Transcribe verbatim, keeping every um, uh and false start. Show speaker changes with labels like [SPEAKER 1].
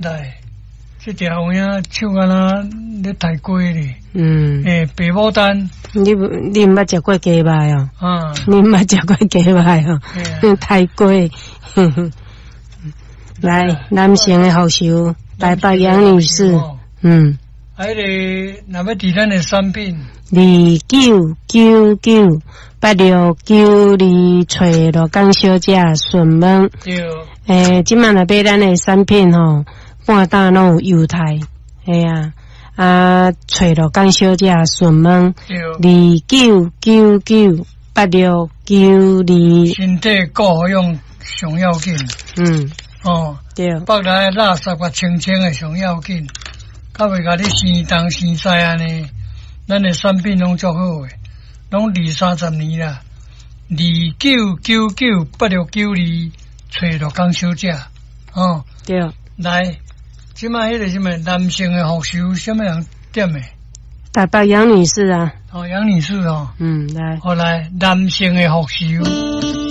[SPEAKER 1] 来，这条有影手安那咧抬鸡咧。
[SPEAKER 2] 嗯。
[SPEAKER 1] 诶，白牡丹。
[SPEAKER 2] 你你毋捌食过鸡排哦？
[SPEAKER 1] 啊。
[SPEAKER 2] 你毋捌食过鸡排哦？嗯，抬鸡。来，男性的福寿，台北杨女士。嗯。
[SPEAKER 1] 啊，迄个若要伫咱的产品。
[SPEAKER 2] 二九九九八六九二找罗江小姐询问。
[SPEAKER 1] 对。
[SPEAKER 2] 诶，即满若买咱的产品吼，半打拢有优待，系啊。啊，找罗江小姐询问。
[SPEAKER 1] 对。
[SPEAKER 2] 二九九九八六九二。
[SPEAKER 1] 身体够用上要紧。
[SPEAKER 2] 嗯。
[SPEAKER 1] 哦。
[SPEAKER 2] 对。
[SPEAKER 1] 北来垃圾甲清清的上要紧，较袂甲你生东生西安尼。咱的产品拢足好诶，拢二三十年啦。二九九九八六九二，找罗江小姐。哦。
[SPEAKER 2] 对。
[SPEAKER 1] 来，即摆迄个什么男性的福寿，什么人点诶？
[SPEAKER 2] 台北杨女士啊。
[SPEAKER 1] 哦，杨女士哦。
[SPEAKER 2] 嗯，来。
[SPEAKER 1] 好来，男性的福寿。